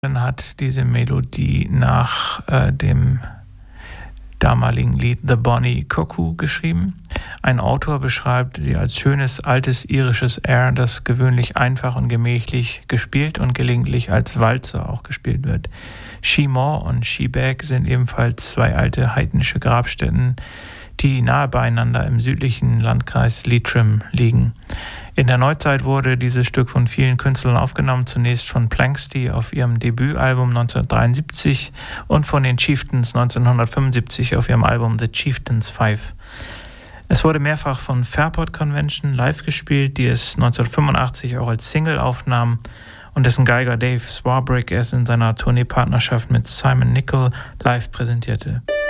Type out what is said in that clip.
hat diese Melodie nach dem damaligen Lied The Bonnie Cuckoo geschrieben. Ein Autor beschreibt sie als schönes, altes irisches Air, das gewöhnlich einfach und gemächlich gespielt und gelegentlich als Walzer auch gespielt wird. Sheemore und Sheebag sind ebenfalls zwei alte heidnische Grabstätten, die nahe beieinander im südlichen Landkreis Leitrim liegen. In der Neuzeit wurde dieses Stück von vielen Künstlern aufgenommen, zunächst von Planxty auf ihrem Debütalbum 1973 und von den Chieftains 1975 auf ihrem Album The Chieftains 5. Es wurde mehrfach von Fairport Convention live gespielt, die es 1985 auch als Single aufnahm und dessen Geiger Dave Swarbrick es in seiner Tourneepartnerschaft mit Simon Nicol live präsentierte.